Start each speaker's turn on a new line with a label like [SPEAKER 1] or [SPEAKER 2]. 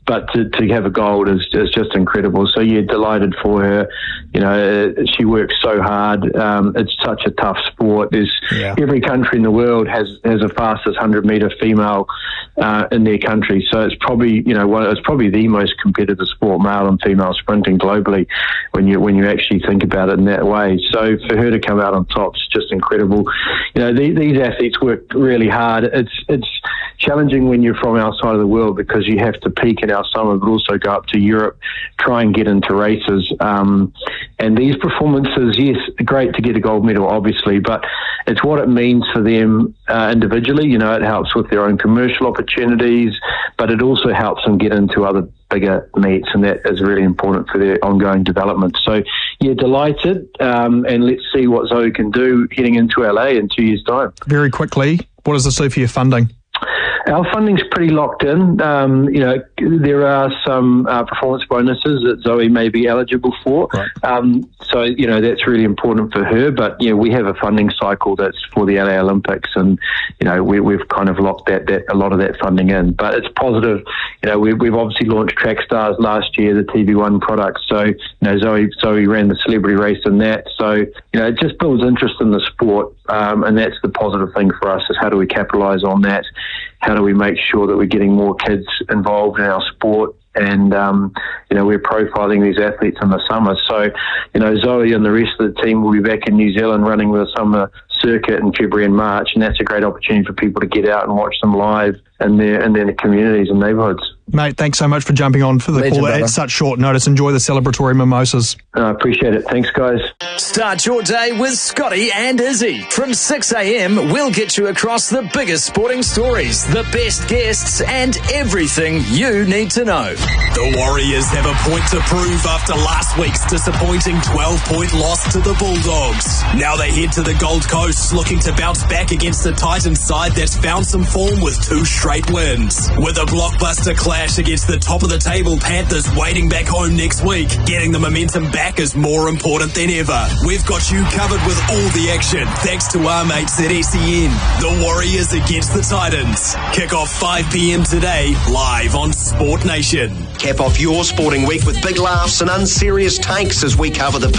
[SPEAKER 1] but to have a gold is just incredible. So yeah, delighted for her. You know, she works so hard. It's such a tough sport. Every country in the world has a fastest 100-meter female in their country. So it's probably it's probably the most competitive sport, male and female sprinting globally, when you actually think about it in that way. So for her to come out on top is just incredible. You know, these athletes work really hard. It's challenging when you're from our side of the world, because you have to peak in our summer, but also go up to Europe, try and get into races. And these performances, yes, great to get a gold medal, obviously, but it's what it means for them individually. You know, it helps with their own commercial opportunities, but it also helps them get into other bigger meets, and that is really important for their ongoing development. So, yeah, delighted, and let's see what Zoe can do heading into LA in 2 years' time.
[SPEAKER 2] Very quickly, what does this do for your funding?
[SPEAKER 1] Our funding's pretty locked in. There are some performance bonuses that Zoe may be eligible for. Right. So, that's really important for her. But, we have a funding cycle that's for the LA Olympics, and, we've kind of locked that a lot of that funding in. But it's positive. We've obviously launched Track Stars last year, the TV1 product. So, Zoe ran the celebrity race in that. So, it just builds interest in the sport. And that's the positive thing for us, is how do we capitalise on that? How do we make sure that we're getting more kids involved in our sport? And, we're profiling these athletes in the summer. So, Zoe and the rest of the team will be back in New Zealand running the summer circuit in February and March, and that's a great opportunity for people to get out and watch them live in their communities and neighbourhoods.
[SPEAKER 2] Mate, thanks so much for jumping on for the call at such short notice. Enjoy the celebratory mimosas.
[SPEAKER 1] I appreciate it. Thanks, guys.
[SPEAKER 3] Start your day with Scotty and Izzy. From 6 a.m, we'll get you across the biggest sporting stories, the best guests, and everything you need to know.
[SPEAKER 4] The Warriors have a point to prove after last week's disappointing 12-point loss to the Bulldogs. Now they head to the Gold Coast looking to bounce back against the Titans side that's found some form with 2 straight wins. With a blockbuster clash against the top-of-the-table Panthers waiting back home next week, getting the momentum back is more important than ever. We've got you covered with all the action, thanks to our mates at SEN. The Warriors against the Titans. Kick off 5 p.m. today, live on Sport Nation.
[SPEAKER 5] Cap off your sporting week with big laughs and unserious takes as we cover the